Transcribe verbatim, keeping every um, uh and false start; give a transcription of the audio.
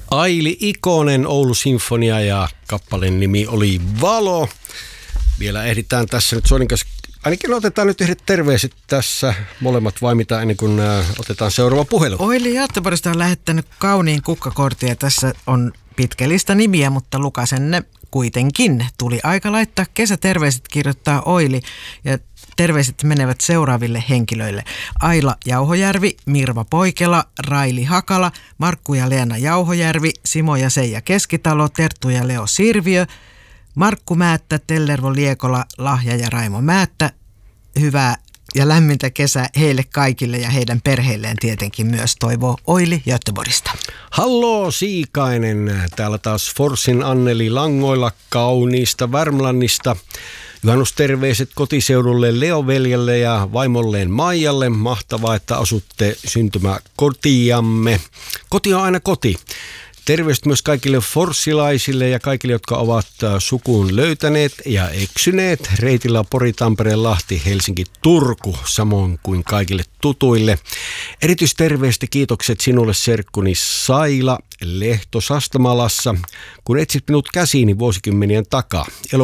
Aili Ikonen, Oulu Sinfonia, ja kappaleen nimi oli Valo. Vielä ehditään tässä nyt Soinin kanssa. Ainakin otetaan nyt yhdet terveiset tässä, molemmat vai mitä, ennen kuin otetaan seuraava puhelu. Oili Göteborgista on lähettänyt kauniin kukkakortin ja tässä on pitkä lista nimiä, mutta lukasen ne kuitenkin. Tuli aika laittaa kesäterveiset, kirjoittaa Oili, ja terveiset menevät seuraaville henkilöille. Aila Jauhojärvi, Mirva Poikela, Raili Hakala, Markku ja Leena Jauhojärvi, Simo ja Seija Keskitalo, Terttu ja Leo Sirviö, Markku Määttä, Tellervo Liekola, Lahja ja Raimo Määttä. Hyvää ja lämmintä kesää heille kaikille ja heidän perheilleen tietenkin myös, toivoo Oili Göteborgista. Halloo Siikainen, täällä taas Forssin Anneli langoilla kauniista Värmlannista. Juhannusterveiset kotiseudulle Leo-veljelle ja vaimolleen Maijalle. Mahtavaa, että asutte syntymäkotiamme. Koti on aina koti. Terveiset myös kaikille forssilaisille ja kaikille, jotka ovat sukuun löytäneet ja eksyneet reitillä Pori, Tampere, Lahti, Helsinki, Turku, samoin kuin kaikille tutuille. Erityisterveistä kiitokset sinulle, serkkuni Saila Lehto Sastamalassa, kun etsit minut käsiini vuosikymmenien takaa.